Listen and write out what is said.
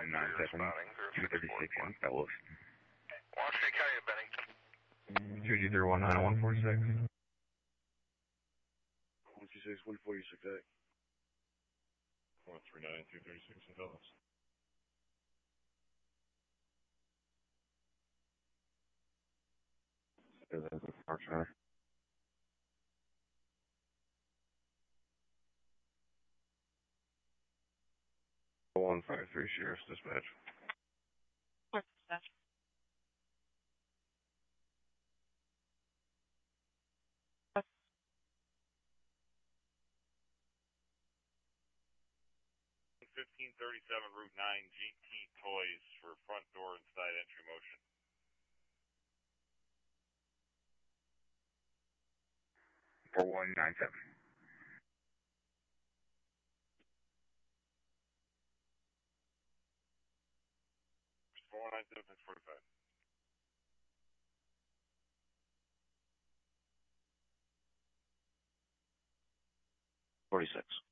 responding, 236 in Fellows. Washington County to Bennington. 2G019-146. 126-146A. 139-236 in Fellows. Archer. 153 Sheriff's Dispatch. Dispatch. Route 9 GT Toys for front door and side entry motion. For 197. 497 645. 46.